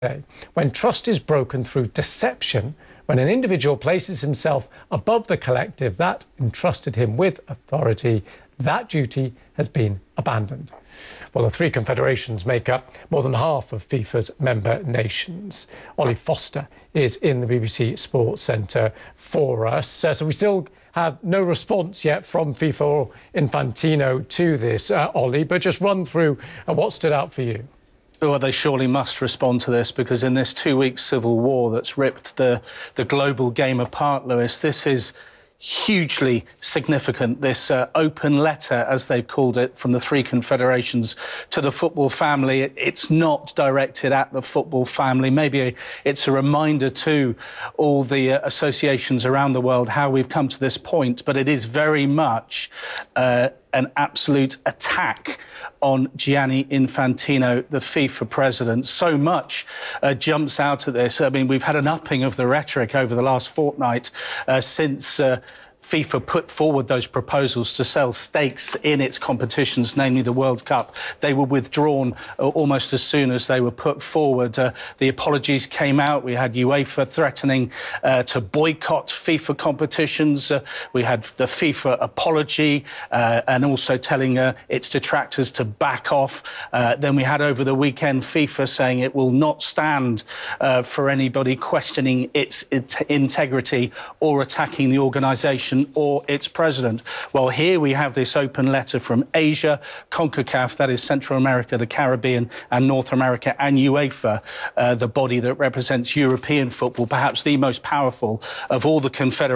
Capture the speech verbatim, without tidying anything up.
When trust is broken through deception, when an individual places himself above the collective that entrusted him with authority, that duty has been abandoned. Well, the three confederations make up more than half of FIFA's member nations. Ollie Foster is in the B B C Sports Centre for us. Uh, so we still have no response yet from FIFA or Infantino to this, uh, Ollie, but just run through uh, what stood out for you. Well, they surely must respond to this, because in this two-week civil war that's ripped the, the global game apart, Lewis, this is hugely significant, this uh, open letter, as they've called it, from the three confederations to the football family. It, it's not directed at the football family. Maybe it's a reminder to all the uh, associations around the world how we've come to this point, but it is very much uh, an absolute attack on Gianni Infantino, the FIFA president. So much uh, jumps out at this. I mean, we've had an upping of the rhetoric over the last fortnight uh, since uh, FIFA put forward those proposals to sell stakes in its competitions, namely the World Cup. They were withdrawn uh, almost as soon as they were put forward. Uh, the apologies came out. We had UEFA threatening uh, to boycott FIFA competitions. Uh, we had the FIFA apology uh, and also telling uh, its detractors to back off. Uh, then we had over the weekend FIFA saying it will not stand uh, for anybody questioning its, its integrity or attacking the organisation or its president. Well, here we have this open letter from Asia, CONCACAF, that is Central America, the Caribbean and North America, and UEFA, uh, the body that represents European football, perhaps the most powerful of all the confederations.